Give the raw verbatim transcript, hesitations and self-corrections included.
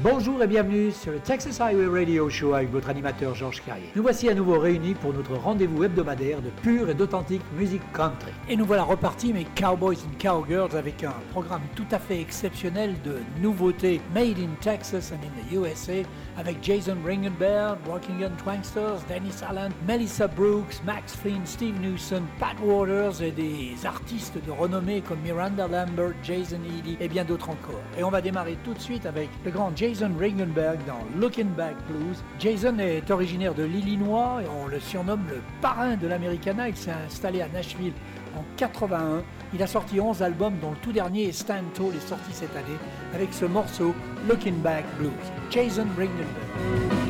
Bonjour et bienvenue sur le Texas Highway Radio Show avec votre animateur Georges Carrier. Nous voici à nouveau réunis pour notre rendez-vous hebdomadaire de pure et d'authentique musique country. Et nous voilà repartis, mes Cowboys and Cowgirls, avec un programme tout à fait exceptionnel de nouveautés made in Texas and in the U S A, avec Jason Ringenberg, Rockingham Twangsters, Dennis Allen, Melissa Brooks, Max Flynn, Steve Newsom, Pat Waters et des artistes de renommée comme Miranda Lambert, Jason Eady et bien d'autres encore. Et on va démarrer tout de suite avec le grand Jason Ringenberg dans Looking Back Blues. Jason est originaire de l'Illinois et on le surnomme le parrain de l'Americana. Il s'est installé à Nashville en quatre-vingt-un. Il a sorti onze albums dont le tout dernier, Stand Tall, est sorti cette année avec ce morceau Looking Back Blues. Jason Ringenberg.